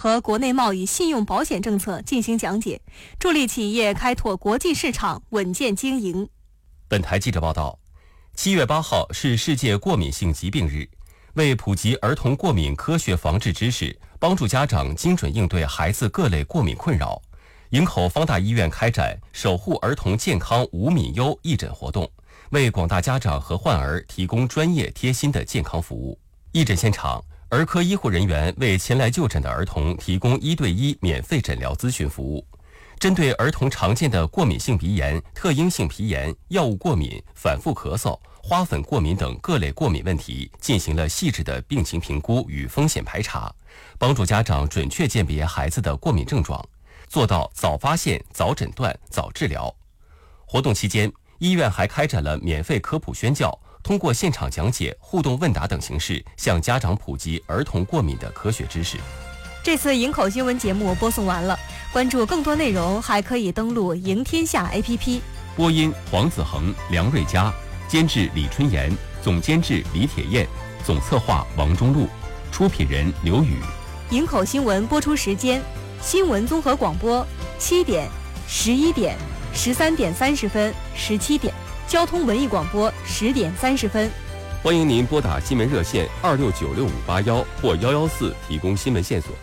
和国内贸易信用保险政策进行讲解，助力企业开拓国际市场，稳健经营。 本台记者报道，7月8号是世界过敏性疾病日，为普及儿童过敏科学防治知识，帮助家长精准应对孩子各类过敏困扰，营口方大医院开展守护儿童健康无敏优义诊活动，为广大家长和患儿提供专业贴心的健康服务。义诊现场，儿科医护人员为前来就诊的儿童提供1对1免费诊疗咨询服务，针对儿童常见的过敏性鼻炎、特应性皮炎、药物过敏、反复咳嗽、花粉过敏等各类过敏问题进行了细致的病情评估与风险排查，帮助家长准确鉴别孩子的过敏症状，做到早发现、早诊断、早治疗。活动期间，医院还开展了免费科普宣教，通过现场讲解、互动问答等形式，向家长普及儿童过敏的科学知识。 这次营口新闻节目播送完了，关注更多内容还可以登录赢天下 APP。 播音黄子恒、梁瑞佳，监制李春妍，总监制李铁燕，总策划王中路，出品人刘宇。 营口新闻播出时间：新闻综合广播7点、11点、13点30分、17点；交通文艺广播10点30分。 欢迎您拨打新闻热线26965581或114提供新闻线索。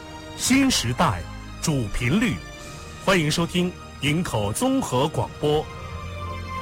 新时代主频率，欢迎收听营口综合广播